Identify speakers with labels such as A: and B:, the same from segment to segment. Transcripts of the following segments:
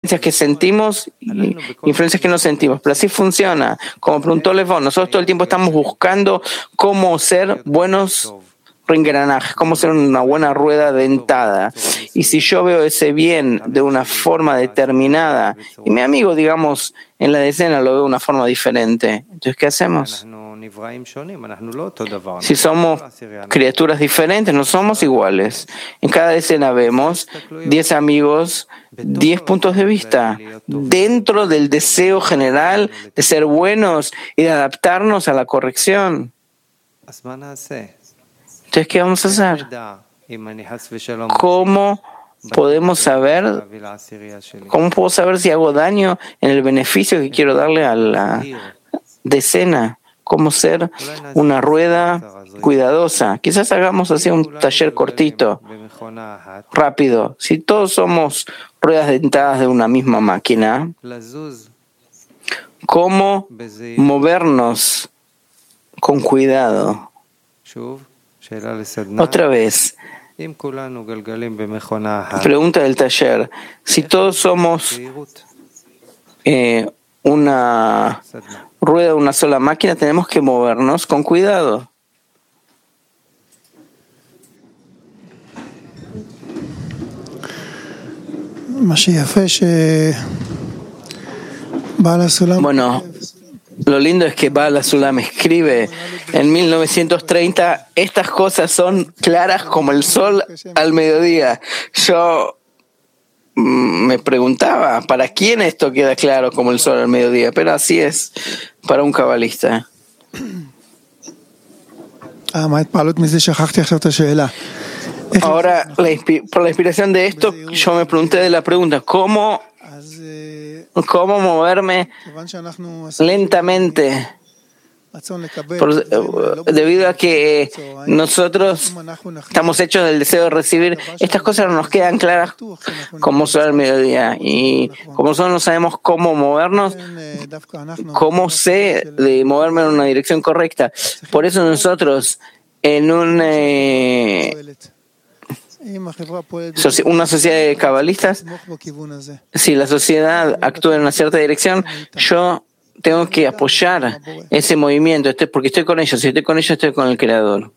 A: influencias que sentimos y influencias que no sentimos. Pero así funciona. Como preguntó Levon, nosotros todo el tiempo estamos buscando cómo ser buenos engranajes, cómo ser una buena rueda dentada. Y si yo veo ese bien de una forma determinada y mi amigo, digamos, en la decena lo veo de una forma diferente, entonces ¿qué hacemos? Si somos criaturas diferentes, no somos iguales. En cada decena vemos 10 amigos, 10 puntos de vista, dentro del deseo general de ser buenos y de adaptarnos a la corrección. Entonces, ¿qué vamos a hacer? ¿Cómo podemos saber? ¿Cómo puedo saber si hago daño en el beneficio que quiero darle a la decena? ¿Cómo ser una rueda cuidadosa? Quizás hagamos así un taller cortito, rápido. Si todos somos ruedas dentadas de una misma máquina, ¿cómo movernos con cuidado? Otra vez, pregunta del taller. Si todos somos una rueda de una sola máquina, tenemos que movernos con cuidado. Bueno, lo lindo es que Baal HaSulam escribe en 1930, estas cosas son claras como el sol al mediodía. Yo me preguntaba, ¿para quién esto queda claro como el sol al mediodía? Pero así es para un cabalista. Ahora, por la inspiración de esto, yo me pregunté de la pregunta, ¿cómo moverme lentamente? Debido a que nosotros estamos hechos del deseo de recibir, estas cosas no nos quedan claras como son al mediodía. Y como nosotros no sabemos cómo movernos, ¿cómo sé de moverme en una dirección correcta? Por eso nosotros en una sociedad de cabalistas, si la sociedad actúa en una cierta dirección, yo tengo que apoyar ese movimiento, porque estoy con ellos. Si estoy con ellos, estoy con el Creador.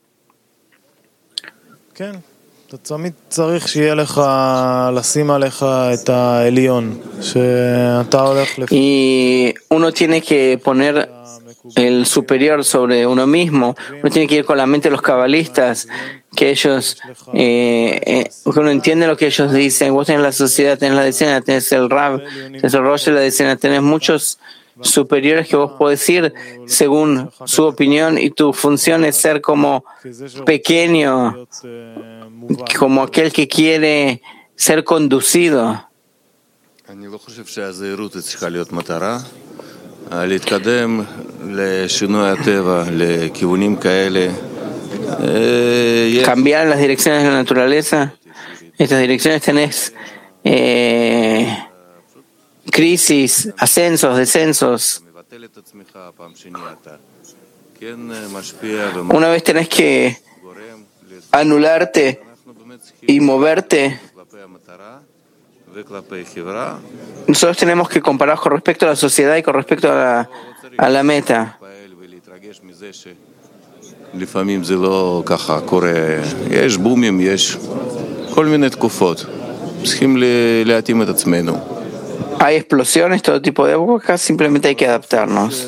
A: Y uno tiene que poner el superior sobre uno mismo. Uno tiene que ir con la mente de los cabalistas, que ellos, que uno entiende lo que ellos dicen. Vos tenés la sociedad, tenés la decena, tenés el Rab, tenés el Rosh de la decena, tenés muchos superiores que vos podés ir según su opinión, y tu función es ser como pequeño, como aquel que quiere ser conducido. Cambiar las direcciones de la naturaleza. Estas direcciones tenés crisis, ascensos, descensos. Una vez tenés que anularte y moverte. Nosotros tenemos que comparar con respecto a la sociedad y con respecto a la meta. Hay explosiones, todo tipo de épocas, simplemente hay que adaptarnos.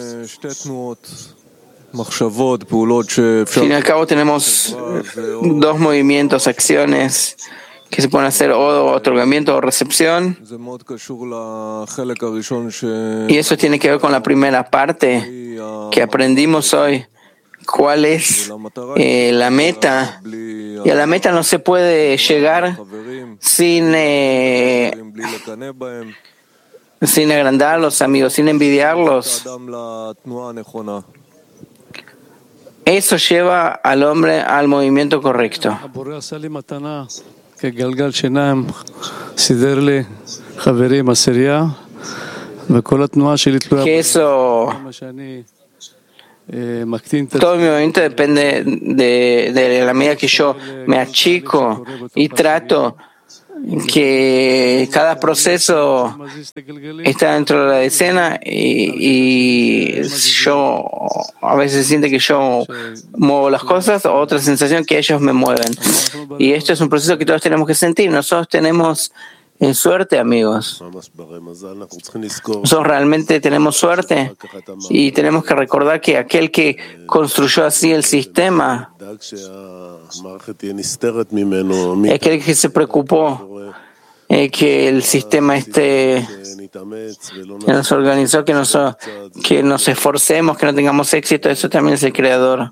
A: Al fin y al cabo tenemos dos movimientos, acciones que se pueden hacer, o otorgamiento o recepción, y eso tiene que ver con la primera parte que aprendimos hoy. ¿Cuál es la meta? Y a la meta no se puede llegar sin agrandar a los amigos, sin envidiarlos. Eso lleva al hombre al movimiento correcto. Que eso, todo mi movimiento depende de la medida que yo me achico y trato que cada proceso está dentro de la decena y yo a veces siento que yo muevo las cosas, o otra sensación que ellos me mueven. Y esto es un proceso que todos tenemos que sentir. Nosotros tenemos suerte, amigos. Nosotros realmente tenemos suerte y tenemos que recordar que aquel que construyó así el sistema, aquel que se preocupó que el sistema que nos organizó, que nos esforcemos, que no tengamos éxito, eso también es el creador.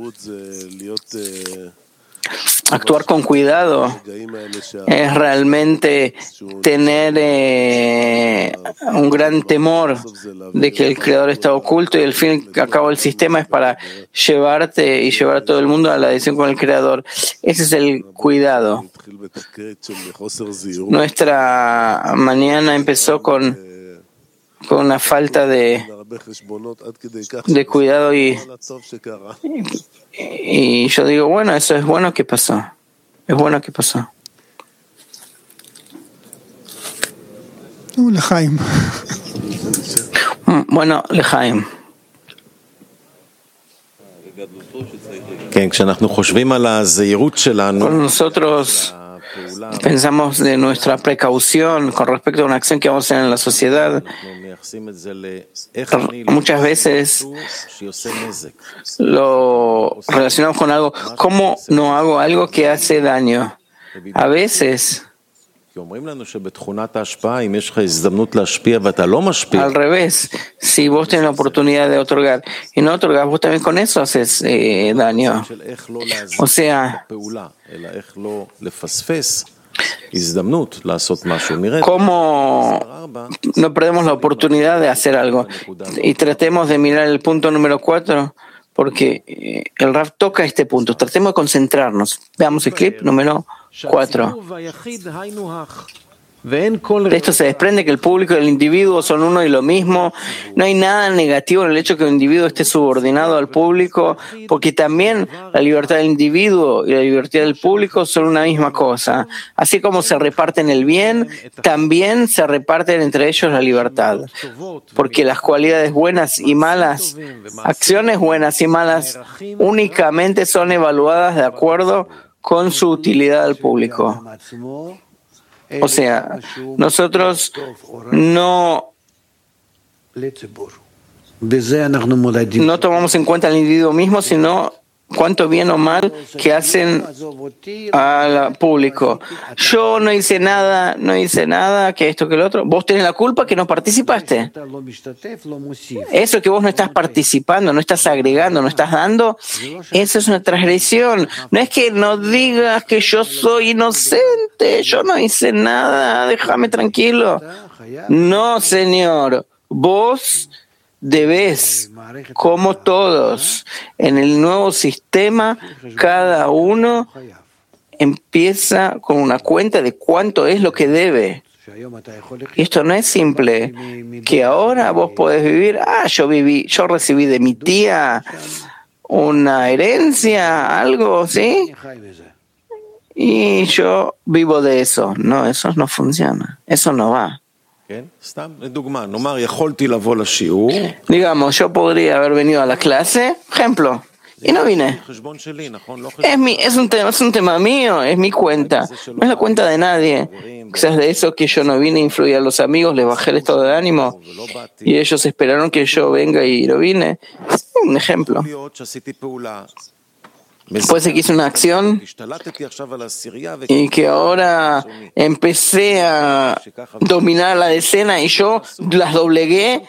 A: Actuar con cuidado es realmente tener un gran temor de que el creador está oculto y al fin y al cabo el sistema es para llevarte y llevar a todo el mundo a la decisión con el creador. Ese es el cuidado. Nuestra mañana empezó con una falta de cuidado y yo digo, bueno, eso es bueno que pasó. Es bueno que pasó.
B: Lejaim.
A: Bueno, Lejaim. Cuando nosotros pensamos de nuestra precaución con respecto a una acción que vamos a hacer en la sociedad, muchas veces lo relacionamos con algo. ¿Cómo no hago algo que hace daño? A veces, al revés, si vos tenés la oportunidad de otorgar y no otorgas, vos también con eso haces daño. O sea, ¿cómo no perdemos la oportunidad de hacer algo? Y tratemos de mirar el punto número 4, porque el Rav toca este punto. Tratemos de concentrarnos. Veamos el clip número 4. De esto se desprende que el público y el individuo son uno y lo mismo. No hay nada negativo en el hecho que un individuo esté subordinado al público, porque también la libertad del individuo y la libertad del público son una misma cosa. Así como se reparten el bien, también se reparten entre ellos la libertad. Porque las cualidades buenas y malas, acciones buenas y malas, únicamente son evaluadas de acuerdo con su utilidad al público. O sea, nosotros no tomamos en cuenta al individuo mismo, sino cuánto bien o mal que hacen al público. Yo no hice nada, que esto, que lo otro. Vos tenés la culpa que no participaste. Eso que vos no estás participando, no estás agregando, no estás dando, eso es una transgresión. No es que no digas que yo soy inocente, yo no hice nada, déjame tranquilo. No, señor, vos debes, como todos, en el nuevo sistema, cada uno empieza con una cuenta de cuánto es lo que debe. Y esto no es simple, que ahora vos podés vivir, yo recibí de mi tía una herencia, algo, ¿sí? Y yo vivo de eso. No, eso no funciona, eso no va. Digamos, yo podría haber venido a la clase, ejemplo, y no vine. Es un tema mío, es mi cuenta, no es la cuenta de nadie. Quizás de eso que yo no vine, influí a los amigos, les bajé el estado de ánimo y ellos esperaron que yo venga y no vine. Un ejemplo. Puede ser que hice una acción y que ahora empecé a dominar la decena y yo las doblegué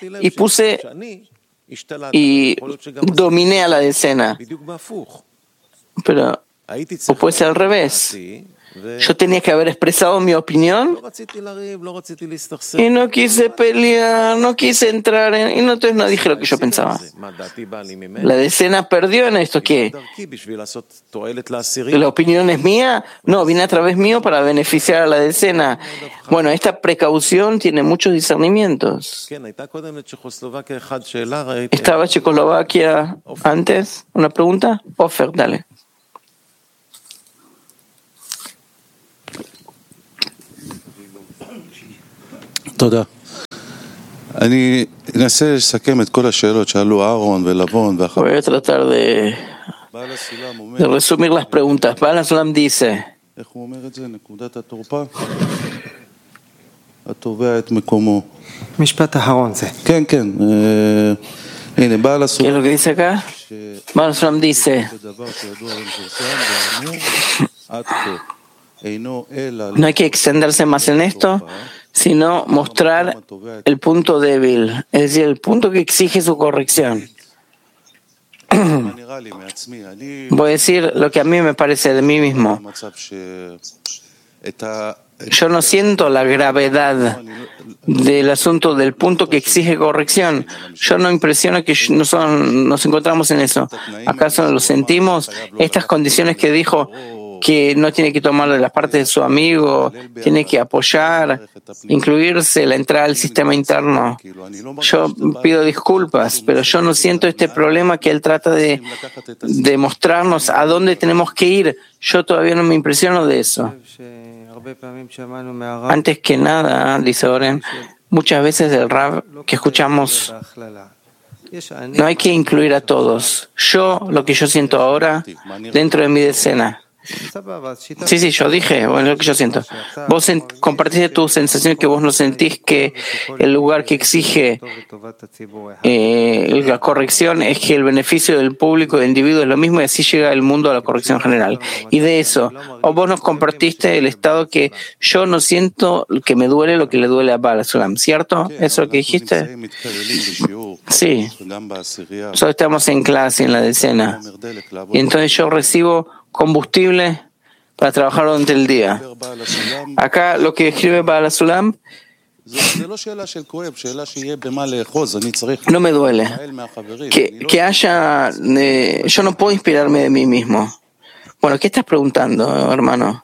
A: y dominé a la decena. Pero o puede ser al revés. Yo tenía que haber expresado mi opinión y no quise pelear, no quise entrar y entonces no dije lo que yo pensaba. La decena perdió en esto. ¿Qué? ¿La opinión es mía? No, viene a través mío para beneficiar a la decena. Bueno, esta precaución tiene muchos discernimientos. ¿Estaba Checoslovaquia antes? ¿Una pregunta? Ofer, dale.
B: תודה. אני אנסה לסכם את כל השאלות שעלו אהרון ולבון
A: Voy a tratar de resumir las preguntas. Baal HaSulam dice,
B: איך הוא אומר את זה? נקודת התורפה? התובע את מקומו.
C: משפט אחרון זה.
B: כן, כן. הנה, בעל
A: ¿qué es
B: הסולם.
A: lo que dice acá? Baal HaSulam dice, no hay que extenderse más en esto, sino mostrar el punto débil, es decir, el punto que exige su corrección. Voy a decir lo que a mí me parece de mí mismo. Yo no siento la gravedad del asunto del punto que exige corrección. Yo no impresiono que nos encontramos en eso. ¿Acaso lo sentimos? Estas condiciones que dijo que no tiene que tomar de la parte de su amigo, tiene que apoyar, incluirse la entrada al sistema interno. Yo pido disculpas, pero yo no siento este problema que él trata de mostrarnos a dónde tenemos que ir. Yo todavía no me impresiono de eso. Antes que nada, dice Oren, muchas veces del Rav que escuchamos, no hay que incluir a todos. Lo que yo siento ahora, dentro de mi decena. Sí, yo dije, bueno, lo que yo siento. Vos compartiste tu sensación que vos no sentís que el lugar que exige la corrección es que el beneficio del público, del individuo es lo mismo y así llega el mundo a la corrección general. Y de eso, o vos nos compartiste el estado que yo no siento que me duele lo que le duele a Baal HaSulam, ¿cierto? ¿Eso es lo que dijiste? Sí. Nosotros estamos en clase, en la decena. Y entonces yo recibo combustible para trabajar durante el día. Acá lo que escribe Baal HaSulam no me duele. Que haya... yo no puedo inspirarme de mí mismo. Bueno, ¿qué estás preguntando, hermano?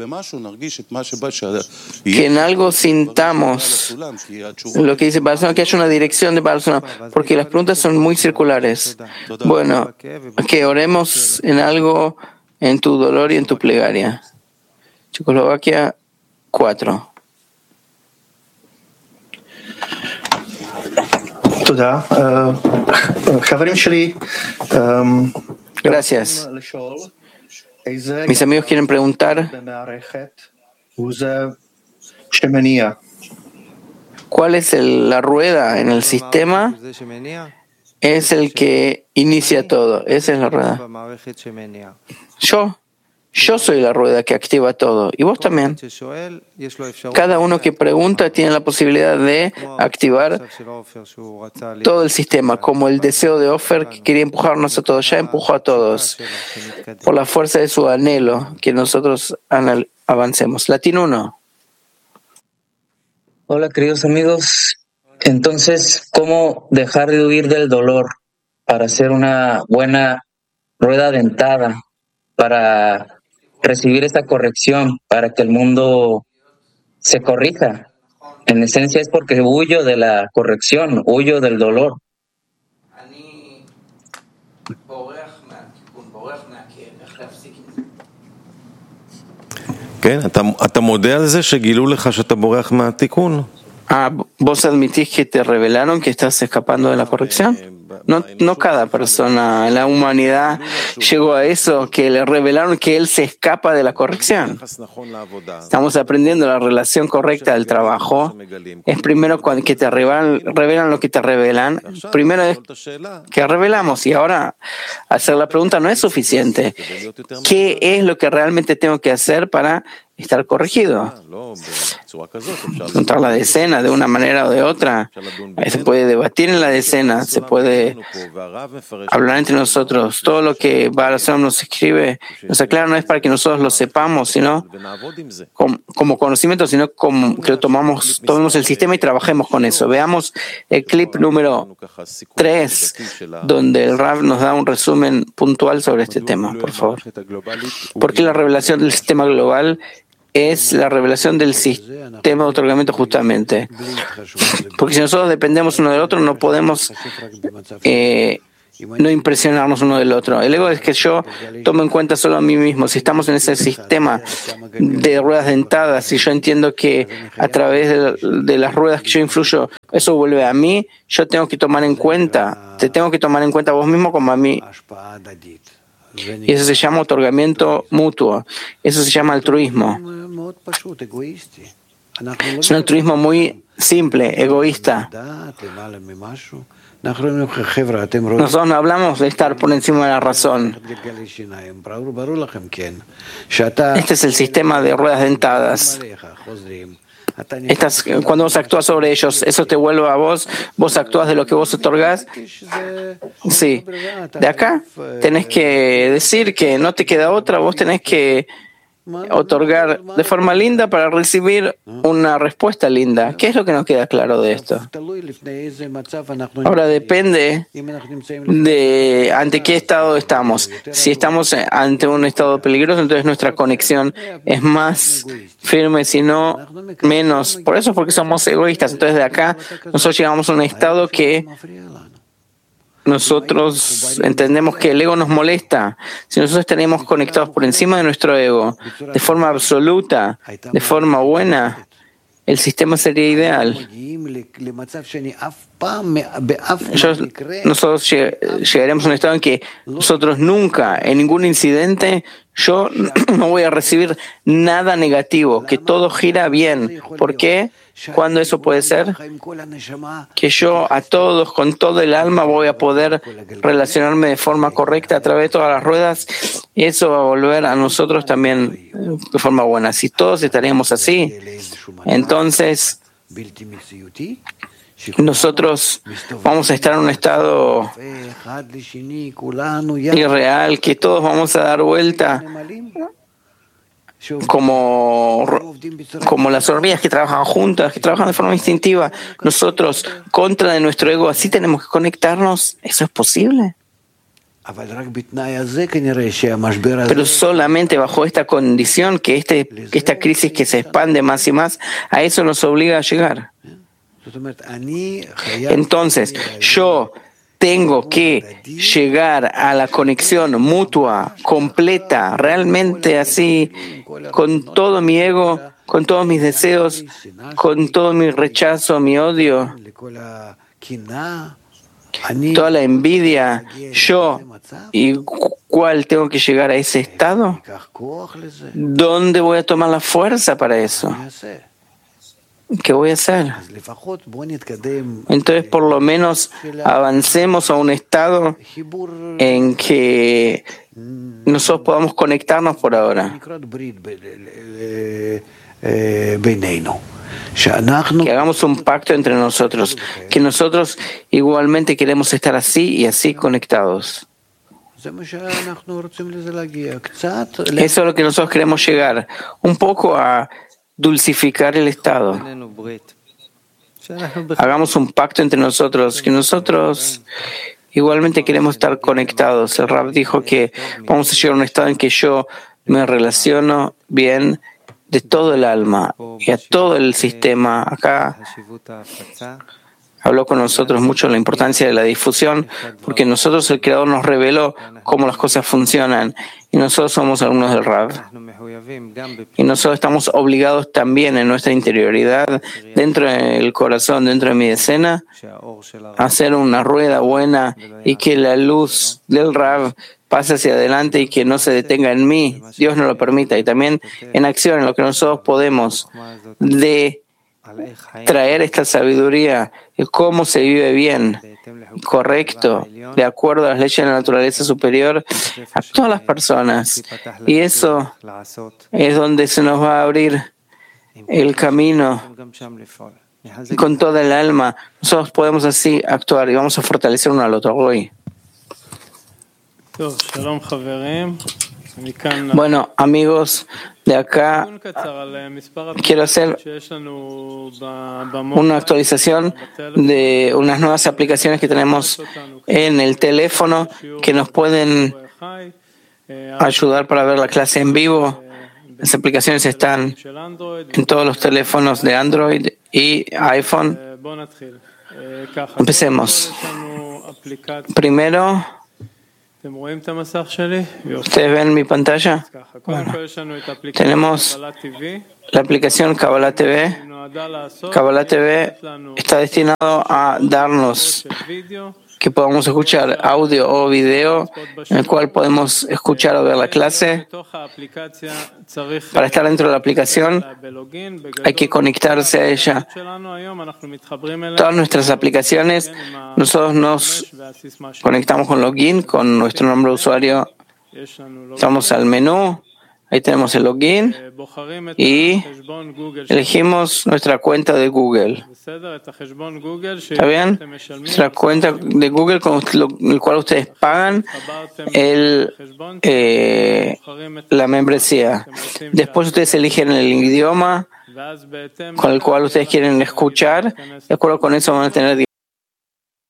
A: Que en algo sintamos lo que dice Baal HaSulam, que haya una dirección de Baal HaSulam, porque las preguntas son muy circulares. Bueno, que oremos en algo, en tu dolor y en tu plegaria. Checoslovaquia 4. Gracias. Mis amigos quieren preguntar ¿cuál es la rueda en el sistema? Es el que inicia todo. Esa es la rueda. Yo soy la rueda que activa todo. Y vos también. Cada uno que pregunta tiene la posibilidad de activar todo el sistema, como el deseo de Ofer que quería empujarnos a todos. Ya empujó a todos por la fuerza de su anhelo que nosotros avancemos. Latín 1.
D: Hola, queridos amigos. Entonces, ¿cómo dejar de huir del dolor para hacer una buena rueda dentada, para recibir esta corrección, para que el mundo se corrija? En esencia es porque huyo de la corrección, huyo del dolor.
A: ¿Vos admitís que te revelaron que estás escapando de la corrección? No cada persona en la humanidad llegó a eso, que le revelaron que él se escapa de la corrección. Estamos aprendiendo la relación correcta del trabajo. Es primero que te revelan lo que te revelan. Primero es que revelamos y ahora hacer la pregunta no es suficiente. ¿Qué es lo que realmente tengo que hacer para estar corregido? Encontrar la decena de una manera o de otra. Se puede debatir en la decena, se puede hablar entre nosotros. Todo lo que Baal HaSulam nos escribe, nos aclara, no es para que nosotros lo sepamos, sino como conocimiento, sino como que tomemos el sistema y trabajemos con eso. Veamos el clip número 3, donde el Rav nos da un resumen puntual sobre este tema, por favor. Porque la revelación del sistema global es la revelación del sistema de otorgamiento justamente. Porque si nosotros dependemos uno del otro, no podemos no impresionarnos uno del otro. El ego es que yo tomo en cuenta solo a mí mismo. Si estamos en ese sistema de ruedas dentadas, si yo entiendo que a través de las ruedas que yo influyo, eso vuelve a mí, yo tengo que tomar en cuenta, te tengo que tomar en cuenta a vos mismo como a mí. Y eso se llama otorgamiento mutuo. Eso se llama altruismo. Es un altruismo muy simple, egoísta. Nosotros no hablamos de estar por encima de la razón. Este es el sistema de ruedas dentadas. Cuando vos actúas sobre ellos, eso te vuelve a vos, vos actúas de lo que vos otorgás. Sí. De acá tenés que decir que no te queda otra, vos tenés que otorgar de forma linda para recibir una respuesta linda. ¿Qué es lo que nos queda claro de esto? Ahora depende de ante qué estado estamos. Si estamos ante un estado peligroso, entonces nuestra conexión es más firme, si no, menos. Por eso es porque somos egoístas. Entonces de acá nosotros llegamos a un estado que nosotros entendemos que el ego nos molesta. Si nosotros estaríamos conectados por encima de nuestro ego, de forma absoluta, de forma buena, el sistema sería ideal. Nosotros llegaremos a un estado en que nosotros nunca, en ningún incidente, yo no voy a recibir nada negativo, que todo gira bien. ¿Por qué? ¿Cuándo eso puede ser? Que yo a todos, con todo el alma, voy a poder relacionarme de forma correcta a través de todas las ruedas, y eso va a volver a nosotros también de forma buena. Si todos estaríamos así, entonces nosotros vamos a estar en un estado irreal, que todos vamos a dar vuelta como las hormigas que trabajan juntas, que trabajan de forma instintiva. Nosotros, contra de nuestro ego, así tenemos que conectarnos. ¿Eso es posible? Pero solamente bajo esta condición, que esta crisis que se expande más y más, a eso nos obliga a llegar. Entonces, yo tengo que llegar a la conexión mutua, completa, realmente así, con todo mi ego, con todos mis deseos, con todo mi rechazo, mi odio, toda la envidia. Yo, ¿y cuál tengo que llegar a ese estado? ¿Dónde voy a tomar la fuerza para eso? ¿Qué voy a hacer? Entonces, por lo menos, avancemos a un estado en que nosotros podamos conectarnos por ahora. Que hagamos un pacto entre nosotros, que nosotros igualmente queremos estar así y así conectados. Eso es lo que nosotros queremos llegar, un poco a dulcificar el estado. Hagamos un pacto entre nosotros, que nosotros igualmente queremos estar conectados. El Rab dijo que vamos a llegar a un estado en que yo me relaciono bien de todo el alma y a todo el sistema. Acá habló con nosotros mucho de la importancia de la difusión, porque nosotros, el Creador, nos reveló cómo las cosas funcionan, y nosotros somos alumnos del Rab. Y nosotros estamos obligados también en nuestra interioridad, dentro del corazón, dentro de mi decena, a hacer una rueda buena y que la luz del Rab pase hacia adelante y que no se detenga en mí. Dios no lo permita. Y también en acción, en lo que nosotros podemos, de traer esta sabiduría de cómo se vive bien, correcto, de acuerdo a las leyes de la naturaleza superior, a todas las personas. Y eso es donde se nos va a abrir el camino con toda el alma. Nosotros podemos así actuar y vamos a fortalecer uno al otro hoy. Bueno, amigos, de acá quiero hacer una actualización de unas nuevas aplicaciones que tenemos en el teléfono que nos pueden ayudar para ver la clase en vivo. Las aplicaciones están en todos los teléfonos de Android y iPhone. Empecemos. Primero, ¿ustedes ven mi pantalla? Bueno, tenemos la aplicación Kabbalah TV. Kabbalah TV está destinado a darnos que podamos escuchar audio o video en el cual podemos escuchar o ver la clase. Para estar dentro de la aplicación hay que conectarse a ella. Todas nuestras aplicaciones, nosotros nos conectamos con login, con nuestro nombre de usuario. Vamos al menú, ahí tenemos el login y elegimos nuestra cuenta de Google. ¿Está bien? Nuestra cuenta de Google con el cual ustedes pagan la membresía. Después ustedes eligen el idioma con el cual ustedes quieren escuchar. De acuerdo con eso van a tener